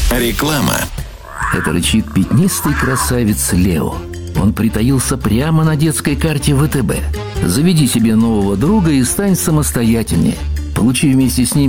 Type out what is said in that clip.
Реклама. Это рычит пятнистый красавец Лео. Он притаился прямо на детской карте ВТБ. Заведи себе нового друга и стань самостоятельнее. Получи вместе с ним